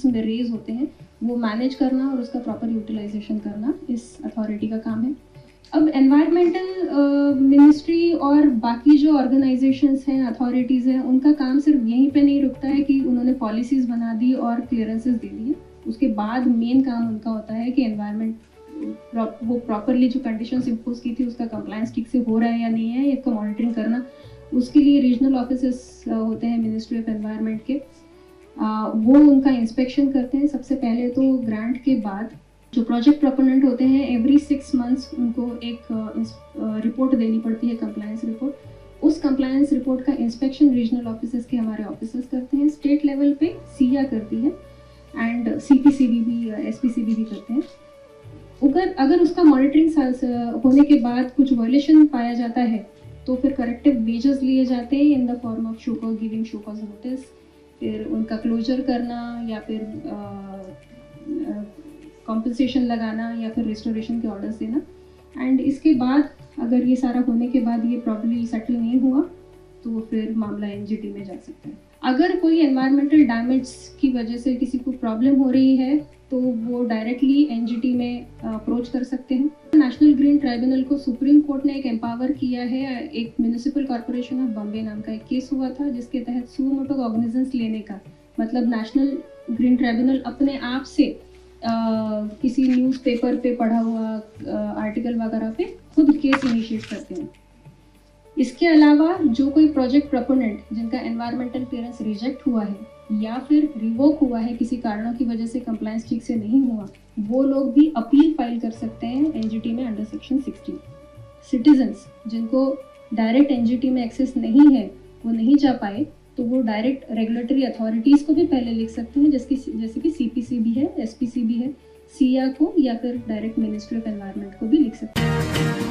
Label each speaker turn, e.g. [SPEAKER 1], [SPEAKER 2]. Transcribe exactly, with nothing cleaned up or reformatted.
[SPEAKER 1] उसमें रेज होते हैं वो मैनेज करना और उसका प्रॉपर यूटिलाइजेशन करना इस अथॉरिटी का काम है। अब एनवायरमेंटल मिनिस्ट्री और बाकी जो ऑर्गेनाइजेशंस हैं, अथॉरिटीज़ हैं, उनका काम सिर्फ यहीं पे नहीं रुकता है कि उन्होंने पॉलिसीज़ बना दी और क्लियरेंसेस दे दिए। उसके बाद मेन काम उनका होता है कि एनवायरमेंट वो प्रॉपरली जो कंडीशंस इम्पोज की थी उसका कंप्लायंस ठीक से हो रहा है या नहीं है, इसका मॉनिटरिंग करना। उसके लिए रीजनल ऑफिसर्स होते हैं मिनिस्ट्री ऑफ एनवायरनमेंट के, आ, वो उनका इंस्पेक्शन करते हैं। सबसे पहले तो ग्रांट के बाद जो प्रोजेक्ट प्रोपोनेंट होते हैं एवरी सिक्स मंथ्स उनको एक रिपोर्ट देनी पड़ती है, कंप्लायंस रिपोर्ट। उस कंप्लायंस रिपोर्ट का इंस्पेक्शन रीजनल ऑफिसर्स के हमारे ऑफिसर्स करते हैं। स्टेट लेवल पे सीया करती है एंड सीपीसीबी भी, एसपीसीबी भी करते हैं। अगर अगर उसका मॉनिटरिंग होने के बाद कुछ वायलेशन पाया जाता है तो फिर करेक्टिव मेजर्स लिए जाते हैं in the form of show cause, giving show cause notice, फिर उनका क्लोजर करना या फिर कॉम्पनसेशन लगाना या फिर रिस्टोरेशन के ऑर्डर्स देना। एंड इसके बाद अगर ये सारा होने के बाद ये प्रॉब्लम सेटल नहीं हुआ तो फिर मामला एनजीटी में जा सकता है। अगर कोई एनवायरमेंटल डैमेज की वजह से किसी को प्रॉब्लम हो रही है तो वो डायरेक्टली एनजीटी में अप्रोच कर सकते हैं। नेशनल ग्रीन ट्राइब्यूनल को सुप्रीम कोर्ट ने एक एम्पावर किया है। एक म्यूनिसिपल कॉर्पोरेशन ऑफ बॉम्बे नाम का एक केस हुआ था जिसके तहत सुओ मोटो कॉग्निजेंस लेने का मतलब नेशनल ग्रीन ट्राइब्यूनल अपने आप से आ, किसी न्यूज़पेपर पे पढ़ा हुआ आर्टिकल वगैरह पे खुद केस इनिशिएट करते हैं। इसके अलावा जो कोई प्रोजेक्ट प्रोपोनेंट जिनका एनवायरमेंटल क्लियरेंस रिजेक्ट हुआ है या फिर रिवोक हुआ है किसी कारणों की वजह से, कंप्लायंस ठीक से नहीं हुआ, वो लोग भी अपील फाइल कर सकते हैं एनजीटी में अंडर सेक्शन सिक्सटीन। सिटीजन्स जिनको डायरेक्ट एनजीटी में एक्सेस नहीं है, वो नहीं जा पाए, तो वो डायरेक्ट रेगुलेटरी अथॉरिटीज़ को भी पहले लिख सकते हैं, जैसे जैसे कि सीपीसीबी है, एसपीसीबी है, सीया को, या फिर डायरेक्ट मिनिस्ट्री ऑफ एनवायरनमेंट को भी लिख सकते हैं।